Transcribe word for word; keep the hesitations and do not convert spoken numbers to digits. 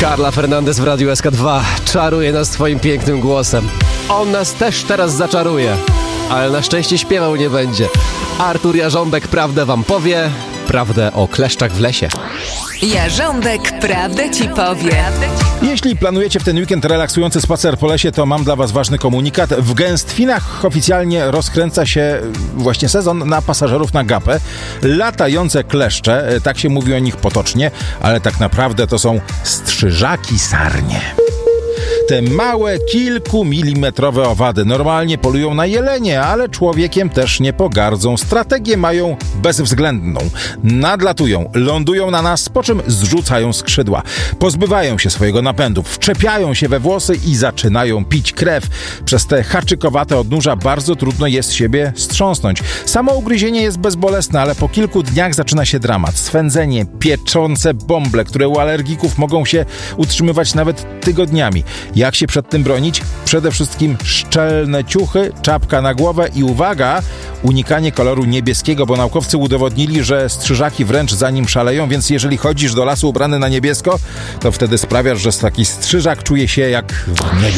Carla Fernandez w Radiu S K dwa czaruje nas swoim pięknym głosem. On nas też teraz zaczaruje, ale na szczęście śpiewał nie będzie. Artur Jarząbek prawdę wam powie, prawdę o kleszczach w lesie. Jarząbek prawdę ci powie. Jeśli planujecie w ten weekend relaksujący spacer po lesie, to mam dla was ważny komunikat. W Gęstwinach oficjalnie rozkręca się właśnie sezon na pasażerów na gapę. Latające kleszcze, tak się mówi o nich potocznie, ale tak naprawdę to są strzyżaki sarnie. Te małe, kilkumilimetrowe owady normalnie polują na jelenie, ale człowiekiem też nie pogardzą. Strategię mają bezwzględną. Nadlatują, lądują na nas, po czym zrzucają skrzydła. Pozbywają się swojego napędu, wczepiają się we włosy i zaczynają pić krew. Przez te haczykowate odnóża bardzo trudno jest siebie strząsnąć. Samo ugryzienie jest bezbolesne, ale po kilku dniach zaczyna się dramat. Swędzenie, pieczące bąble, które u alergików mogą się utrzymywać nawet tygodniami. Jak się przed tym bronić? Przede wszystkim szczelne ciuchy, czapka na głowę i uwaga, unikanie koloru niebieskiego, bo naukowcy udowodnili, że strzyżaki wręcz za nim szaleją, więc jeżeli chodzisz do lasu ubrany na niebiesko, to wtedy sprawiasz, że taki strzyżak czuje się jak w niebie.